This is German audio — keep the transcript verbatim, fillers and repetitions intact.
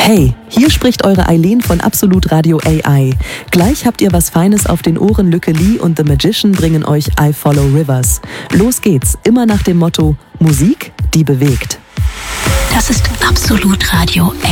Hey, hier spricht eure Eileen von Absolut Radio A I. Gleich habt ihr was Feines auf den Ohren. Lücke Lee und The Magician bringen euch I Follow Rivers. Los geht's, immer nach dem Motto Musik, die bewegt. Das ist Absolut Radio